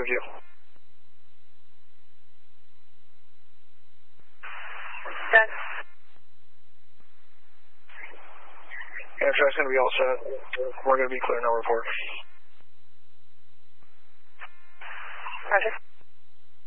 of you. Done. Amtrak's going to be all set. We're going to be clear, no report. Roger.